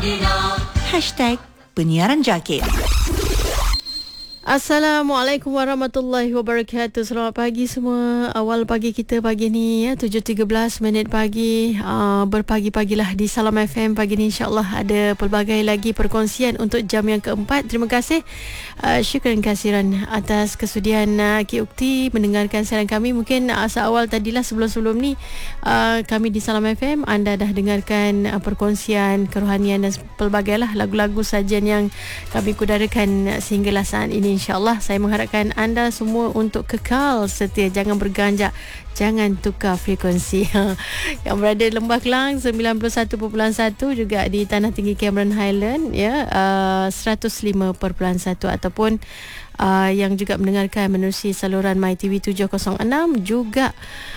#penyiaran Jakib. Assalamualaikum warahmatullahi wabarakatuh. Selamat pagi semua. Awal pagi kita pagi ni 7.13 pagi. Berpagi-pagilah di Salam FM. Pagi ni insyaAllah ada pelbagai lagi perkongsian untuk jam yang keempat. Terima kasih. Syukran kasiran atas kesudian Ki Ukti mendengarkan siaran kami. Mungkin awal tadilah sebelum ni kami di Salam FM anda dah dengarkan perkongsian kerohanian dan pelbagai lah lagu-lagu sajian yang kami kudarakan sehinggalah saat ini. InsyaAllah saya mengharapkan anda semua untuk kekal setia, jangan berganjak, jangan tukar frekuensi. Yang berada di Lembah Kelang 91.1, juga di Tanah Tinggi Cameron Highland 105.1, ataupun yang juga mendengarkan menerusi saluran MyTV 706, juga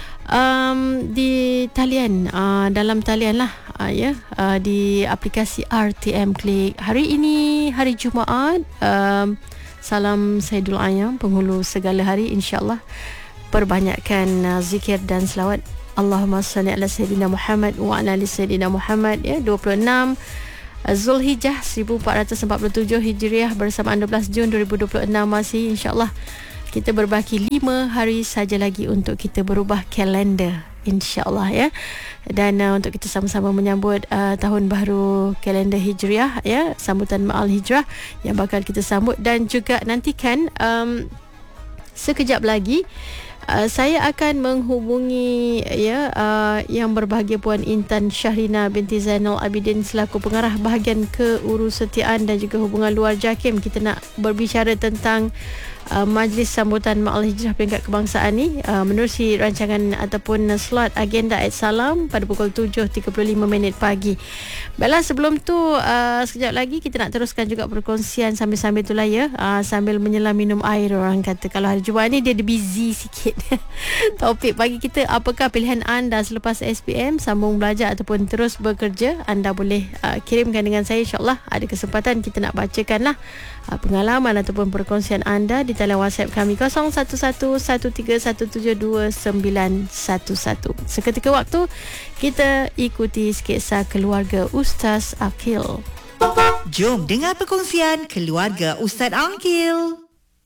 di talian, dalam talian lah di aplikasi RTM Klik. Hari ini hari Jumaat, salam Saidul Ayam, penghulu segala hari. InsyaAllah perbanyakkan zikir dan selawat. Allahumma salli ala Sayyidina Muhammad wa ala ali Sayyidina Muhammad. 26 Zulhijjah 1447 Hijriah bersama 12 Jun 2026 masih. InsyaAllah kita berbaki 5 hari saja lagi untuk kita berubah kalender, InsyaAllah ya. Dan untuk kita sama-sama menyambut tahun baru kalender Hijriah sambutan Ma'al Hijrah yang bakal kita sambut. Dan juga nantikan sekejap lagi saya akan menghubungi yang berbahagia Puan Intan Syahrina binti Zainal Abidin selaku pengarah bahagian keurusetiaan dan juga hubungan luar JAKIM. Kita nak berbicara tentang majlis sambutan Ma'al Hijrah peringkat kebangsaan ni menerusi rancangan ataupun slot agenda Ait Salam pada pukul 7.35 pagi. Baiklah, sebelum tu sekejap lagi kita nak teruskan juga perkongsian sambil-sambil tu lah sambil menyelam minum air. Orang kata kalau hari Jumaat ni dia ada busy sikit. Topik bagi kita, apakah pilihan anda selepas SPM, sambung belajar ataupun terus bekerja? Anda boleh kirimkan dengan saya, insyaAllah ada kesempatan kita nak bacakan lah pengalaman ataupun perkongsian anda di talian WhatsApp kami 011131729911. Seketika waktu kita ikuti sketsa keluarga Ustaz Aqil. Jom dengar perkongsian keluarga Ustaz Aqil.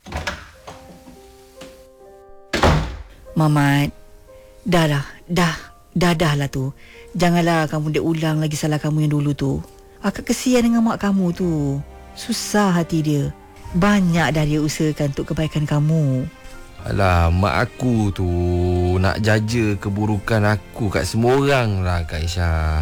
Mamat, dah lah tu. Janganlah kamu ulang lagi salah kamu yang dulu tu. Akak kesian dengan mak kamu tu. Susah hati dia. Banyak dah dia usahakan untuk kebaikan kamu. Alah, mak aku tu nak jaja keburukan aku kat semua orang lah, Kak Aisyah.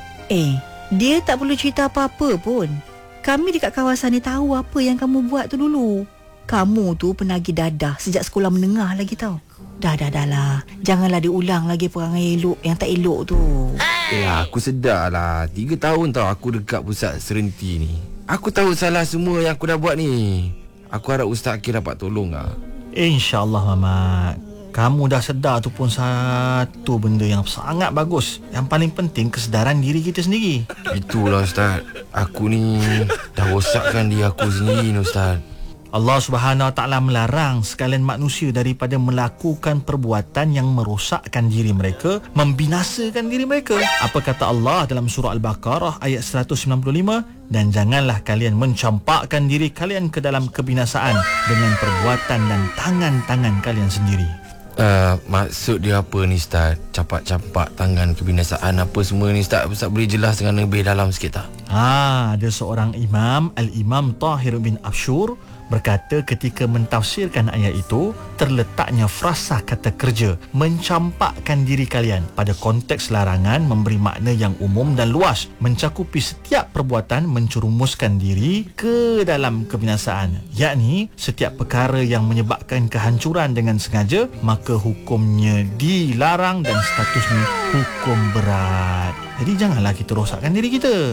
Dia tak perlu cerita apa-apa pun. Kami dekat kawasan ni tahu apa yang kamu buat tu dulu. Kamu tu penagih dadah sejak sekolah menengah lagi tau. Dah lah. Janganlah diulang lagi perangai elok yang tak elok tu. Aku sedar lah. 3 tahun tau aku dekat pusat serenti ni. Aku tahu salah semua yang aku dah buat ni. Aku harap Ustaz Aqil dapat tolong lah. InsyaAllah Mamat. Kamu dah sedar tu pun satu benda yang sangat bagus. Yang paling penting kesedaran diri kita sendiri. Itulah Ustaz. Aku ni dah rosakkan diri aku sendiri ni Ustaz. Allah Subhanahu Wa Taala melarang sekalian manusia daripada melakukan perbuatan yang merosakkan diri mereka, membinasakan diri mereka. Apa kata Allah dalam surah Al-Baqarah ayat 195? Dan janganlah kalian mencampakkan diri kalian ke dalam kebinasaan dengan perbuatan dan tangan-tangan kalian sendiri. Maksud dia apa ni Ustaz? Campak-campak tangan, kebinasaan apa semua ni Ustaz? Ustaz boleh jelas dengan lebih dalam sikit tak? Ada seorang imam, Al-Imam Tahir bin Ashur, berkata ketika mentafsirkan ayat itu, terletaknya frasa kata kerja mencampakkan diri kalian pada konteks larangan memberi makna yang umum dan luas, mencakupi setiap perbuatan mencerumuskan diri ke dalam kebinasaan, yakni setiap perkara yang menyebabkan kehancuran dengan sengaja, maka hukumnya dilarang dan statusnya hukum berat. Jadi janganlah kita rosakkan diri kita.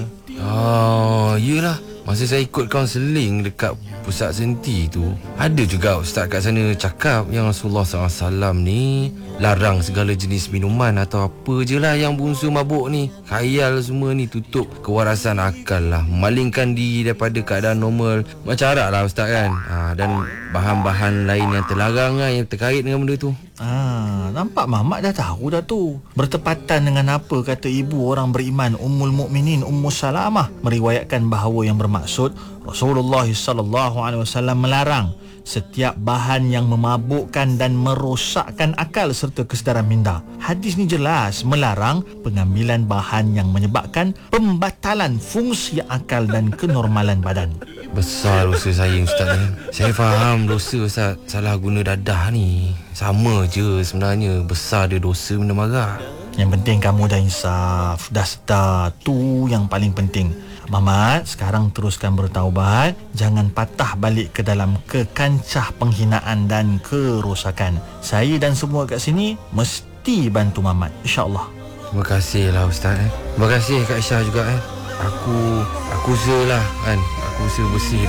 Yelah. Masa saya ikut kaunseling dekat pusat senti tu, ada juga ustaz kat sana cakap yang Rasulullah SAW ni larang segala jenis minuman atau apa je lah yang berunsur mabuk ni. Khayal semua ni, tutup kewarasan akal lah, memalingkan diri daripada keadaan normal. Macam arak lah ustaz kan. Dan bahan-bahan lain yang terlarang lah, yang terkait dengan benda tu. Nampak Mamat dah tahu dah tu. Bertepatan dengan apa kata ibu orang beriman Ummul Mukminin Ummu Salamah meriwayatkan bahawa yang bermaksud Rasulullah sallallahu alaihi wasallam melarang setiap bahan yang memabukkan dan merosakkan akal serta kesedaran minda. Hadis ni jelas melarang pengambilan bahan yang menyebabkan pembatalan fungsi akal dan kenormalan badan. Besar dosa saya Ustaz. Saya faham dosa Ustaz, salah guna dadah ni. Sama je sebenarnya, besar dia dosa minum arak. Yang penting kamu dah insaf, dah sedar. Tu yang paling penting. Mamat, sekarang teruskan bertaubat. Jangan patah balik ke dalam kekancah penghinaan dan kerosakan. Saya dan semua kat sini mesti bantu Mamat, insya-Allah. Terima kasihlah Ustaz. Terima kasih Kak Aisyah juga. Aku usahalah kan. Aku usaha bersih